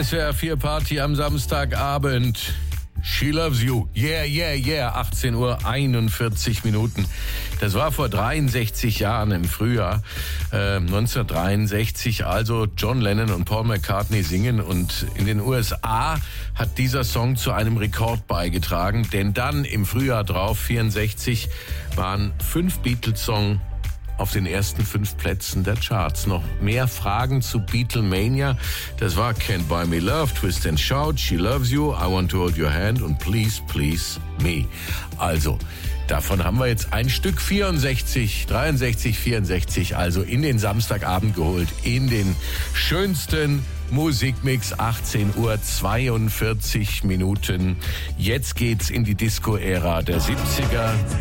SWR 4 Party am Samstagabend. She Loves You. Yeah, yeah, yeah. 18:41 Minuten. Das war vor 63 Jahren im Frühjahr 1963. Also John Lennon und Paul McCartney singen. Und in den USA hat dieser Song zu einem Rekord beigetragen. Denn dann im Frühjahr drauf, 64, waren 5 Beatles-Songs auf den ersten 5 Plätzen der Charts. Noch mehr Fragen zu Beatlemania. Das war Can't Buy Me Love, Twist and Shout, She Loves You, I Want to Hold Your Hand und Please, Please Me. Also, davon haben wir jetzt ein Stück 63, 63, 64, also in den Samstagabend geholt, in den schönsten Musikmix, 18:42 Minuten. Jetzt geht's in die Disco-Ära der 70er.